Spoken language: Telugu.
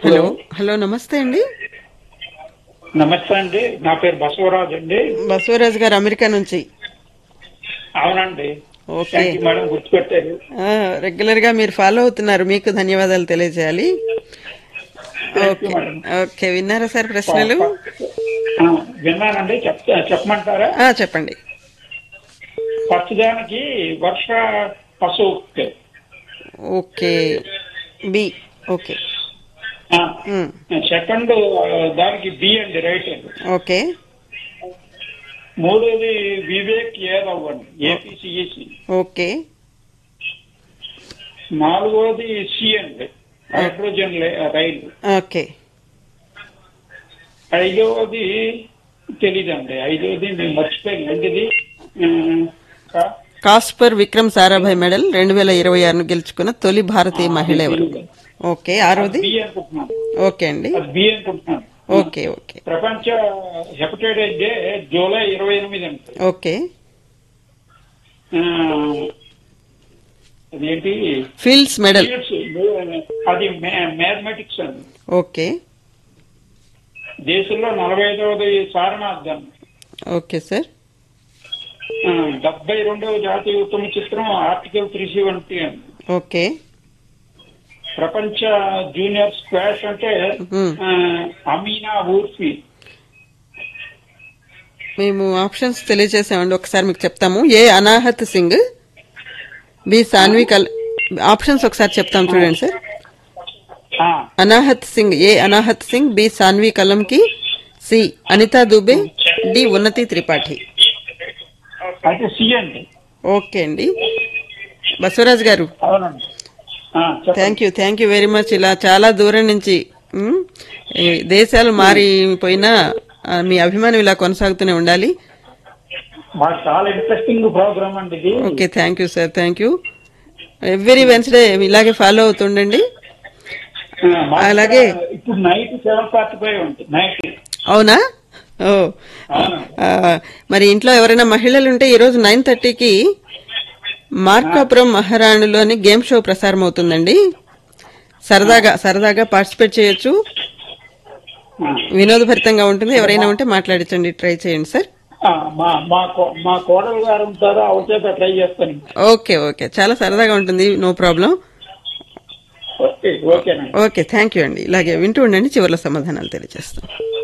హలో. హలో నమస్తే అండి. నమస్తే అండి, నా పేరు బసవరాజు అండి. బసవరాజు గారు అమెరికా నుంచి. అవునండి. Okay. Thank you madam, గుర్తుపెట్టారు. Regular గా మీరు ఫాలో అవుతున్నారు, మీకు ధన్యవాదాలు తెలియజేయాలి. Thank you okay. Madam. Okay, విన్నారా సార్ ప్రశ్నలు? ఆ, విన్నానండి. చెప్పమంటారా? చెప్పండి. పచ్చదానికి వర్ష పశు. Okay, B. ఓకే. సెకండ్ దానికి బి అండి, రైట్ అండి. ఓకే. మూడోది వివేక్ యాదవ్ అండి, ఏపీసీఈసి. ఓకే. నాలుగోది సి అండి, హైడ్రోజన్ రైలు. ఓకే. ఐదవది తెలీదండి. ఐదవది మేము మర్చిపోయాను. ఏంటిది? కాస్పర్ విక్రమ్ సారాభాయ్ మెడల్ 2026 జరుచుకున్న తొలి భారతీయ మహిళ ఎవరు? ఓకే. ఆరోది? బి అనుకుంటున్నాను. ఓకే అండి. బి అనుకుంటున్నాను. ఓకే. ఓకే. ప్రపంచ హెపటైటిస్ డే జూలై 28 అండి. ఓకే. అదేంటి? Fields medal. అది మ్యాథమెటిక్స్ అండి. ఓకే. దేశంలో 45వది సారనాథ్. Okay sir. 72వ జాతీయ ఉత్తమ చిత్రం ఆర్టికల్ 370 అండి. ఓకే. ప్రపంచ జూనియర్ స్క్వాష్ అంటే అమీనా ఊర్ఫీ. మేము ఆప్షన్స్ తెలియజేసామండి, ఒకసారి మీకు చెప్తాము. ఏ అనాహత్ సింగ్, బి సాన్వి ఆప్షన్స్ ఒకసారి చెప్తాం చూడండి సార్. అనాహత్ సింగ్, ఏ Anahat Singh, B Saanvi కలంకి, C Anita Dubey, D ఉన్నతి త్రిపాఠి. అయితే సి అండి. ఓకే అండి. బసవరాజ్ గారు, అవునండి. Thank you very much. ఇలా చాలా దూరం నుంచి ఈ దేశాలు మారిపోయినా మీ అభిమానం ఇలా కొనసాగుతూనే ఉండాలి. మాకు చాలా ఇంట్రెస్టింగ్ ప్రోగ్రామ్ అండి ఇది. Okay, thank you sir, thank you. Every Wednesday ఇలాగే ఫాలో అవుతుండండి. అలాగే ఇప్పుడు నైట్ 7:45 ఉంటుంది నైట్. అవునా? ఓ, మరి ఇంట్లో ఎవరైనా మహిళలు ఉంటే ఈరోజు 9:30కి మార్కాపురం మహారాణులోని గేమ్ షో ప్రసారం అవుతుందండి. సరదాగా పార్టిసిపేట్ చేయొచ్చు. వినోదభరితంగా ఉంటుంది. ఎవరైనా ఉంటే మాట్లాడించండి, ట్రై చేయండి సార్. మా కోడలు గారు ఉంటారు, అవచేత ట్రై చేస్తాను. ఓకే. చాలా సరదాగా ఉంటుంది, no problem. Okay, thank you అండి. ఇలాగే వింటూ ఉండండి, చివరిలో సమాధానాలు తెలియజేస్తాం.